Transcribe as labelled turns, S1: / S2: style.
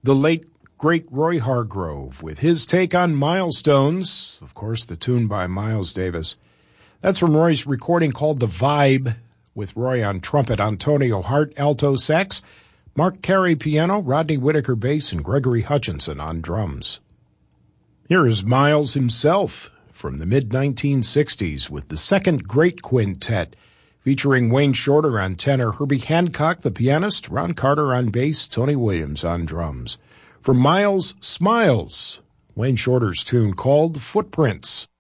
S1: the late, great Roy Hargrove with his take on Milestones, of course, the tune by Miles Davis. That's from Roy's recording called The Vibe, with Roy on trumpet, Antonio Hart, alto sax, Mark Carey piano, Rodney Whitaker bass, and Gregory Hutchinson on drums. Here is Miles himself from the mid-1960s with the Second Great Quintet, featuring Wayne Shorter on tenor, Herbie Hancock, the pianist, Ron Carter on bass, Tony Williams on drums. For Miles Smiles, Wayne Shorter's tune called Footprints.